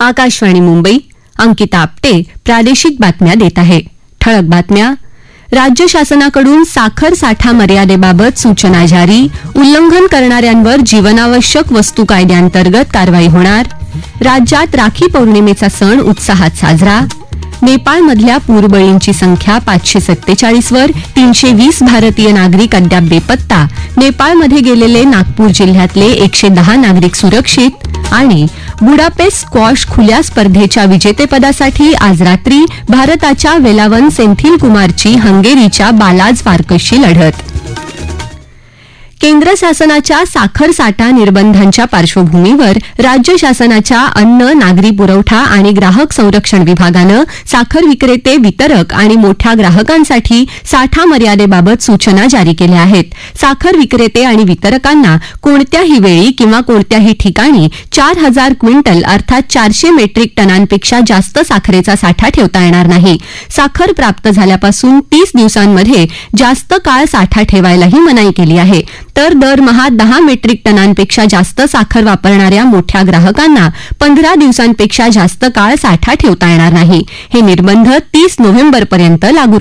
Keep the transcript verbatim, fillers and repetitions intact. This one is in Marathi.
आकाशवाणी मुंबई. अंकिता आपटे प्रादेशिक बातम्या देत आहे. ठळक बातम्या. राज्य शासनाकडून साखर साठा मर्यादेबाबत सूचना जारी. उल्लंघन करणाऱ्यांवर जीवनावश्यक वस्तू कायद्याअंतर्गत कारवाई होणार. राज्यात राखी पौर्णिमेचा सण उत्साहात साजरा. नेपाळमधल्या पूरबळींची संख्या पाचशे सत्तेचाळीस वर. तीनशे वीस भारतीय नागरिक अद्याप बेपत्ता. नेपाळमध्ये गेलेले नागपूर जिल्ह्यातले एकशे दहा नागरिक सुरक्षित. आणि बुडापेस्ट स्क्वॉश खुल्या स्पर्धेच्या विजेतेपदासाठी आज रात्री भारताच्या वेलावन सेंथिल कुमारची हंगेरीच्या बालाज फार्कसशी लढत. केंद्र शासनाच्या साखर साठा निर्बंधांच्या पार्श्वभूमीवर राज्य शासनाच्या अन्न, नागरी पुरवठा आणि ग्राहक संरक्षण विभागानं साखर विक्रेते, वितरक आणि मोठ्या ग्राहकांसाठी साठा मर्यादेबाबत सूचना जारी केल्या आहेत. साखर विक्रेते आणि वितरकांना कोणत्याही वेळी किंवा कोणत्याही ठिकाणी चार हजार क्विंटल अर्थात चारशे मेट्रिक टनांपेक्षा जास्त साखरेचा साठा ठेवता येणार नाही. साखर प्राप्त झाल्यापासून तीस दिवसांमध्ये जास्त काळ साठा ठेवायलाही मनाई केली आहे. तर दरमहा दहा मेट्रिक टनांपेक्षा जास्त साखर वापरणाऱ्या मोठ्या ग्राहकांना पंधरा दिवसांपेक्षा जास्त काळ साठा ठेवता येणार नाही. हे निर्बंध तीस नोव्हेंबरपर्यंत लागू